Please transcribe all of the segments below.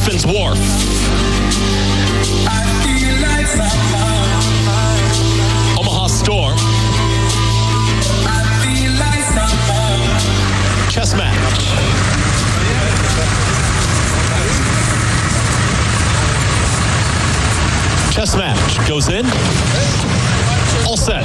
Griffin's Wharf. Omaha Storm. Chess match. Chess match goes in. All set.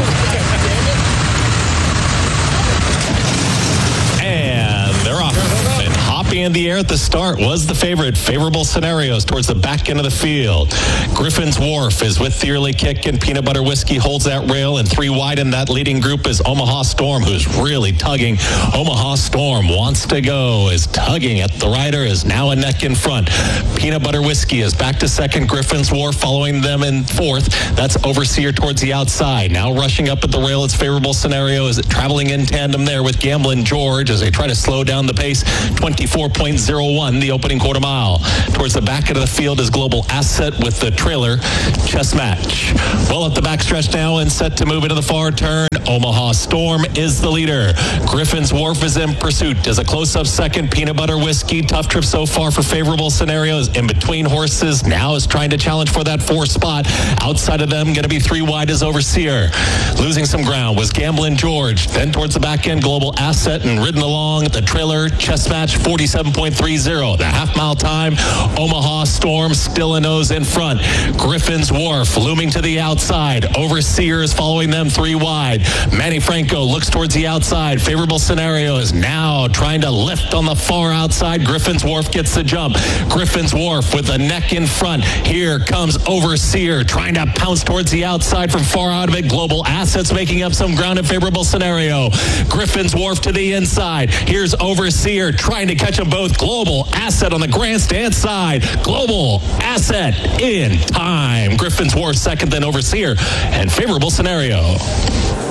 And they're off. And Hoppy in the air at the start was the favorite. Favorable scenarios towards the back end of the field. Griffin's Wharf is with the early kick, and Peanut Butter Whiskey holds that rail, and 3 wide in that leading group is Omaha Storm, who's really tugging. Omaha Storm wants to go, is tugging at the rider, is now a neck in front. Peanut Butter Whiskey is back to second. Griffin's Wharf following them in fourth. That's Overseer towards the outside. Now rushing up at the rail, its favorable scenario is traveling in tandem there with Gamblin' George as they try to slow down the pace. 24.01 the opening quarter mile. Towards the back end of the field is Global Asset with the trailer. Chess match. Well at the backstretch now and set to move into the far turn. Omaha Storm is the leader. Griffin's Wharf is in pursuit as a close-up second. Peanut Butter Whiskey, tough trip so far for favorable scenarios. In between horses, now is trying to challenge for that 4th spot. Outside of them, going to be 3 wide is Overseer. Losing some ground was Gamblin' George. Then towards the back end, Global Asset, and ridden along the trailer. Chess match 47.30. The half-mile time, Omaha Storm still a nose in front. Griffin's Wharf looming to the outside. Overseer is following them 3 wide. Manny Franco looks towards the outside. Favorable scenario is now trying to lift on the far outside. Griffin's Wharf gets the jump. Griffin's Wharf with the neck in front. Here comes Overseer trying to pounce towards the outside from far out of it. Global Assets making up some ground in favorable scenario. Griffin's Wharf to the inside. Here's Overseer trying to catch them both. Global Asset on the grandstand side. Global Asset in time. Griffin's Wharf second, then Overseer, and favorable scenario.